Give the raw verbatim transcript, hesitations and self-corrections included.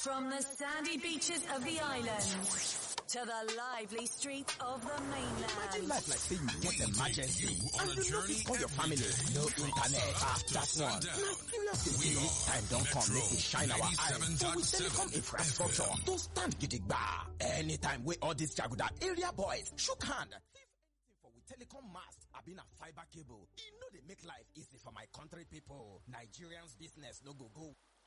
From the sandy beaches of the islands to the lively streets of the mainland. Imagine life like say you get emergency and you know fit call your family. No internet. Ah, that one. Na serious thing. Time don come make we shine our eyes. So we telecom infrastructure to stand gidigba. Anytime wey all these jaguda area boys shook hand. For we telecom mast, I been a fiber cable. E no dey make life easy for my country people. Nigerians business no go go.